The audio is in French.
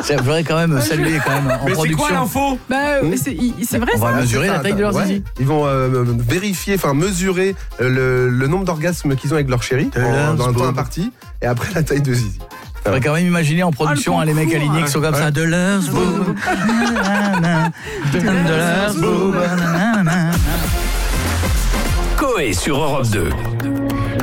Je voudrais quand même saluer quand même en Mais production. c'est quoi l'info? C'est vrai On va ça. mesurer la taille de leur zizi. Ils vont vérifier, mesurer le nombre d'orgasmes qu'ils ont avec leur chérie dans un temps imparti, et après la taille de zizi. Je voudrais quand même imaginer en production les mecs alignés qui sont comme ça. De leurs boobs. De leurs boobs. Coé sur Europe 2.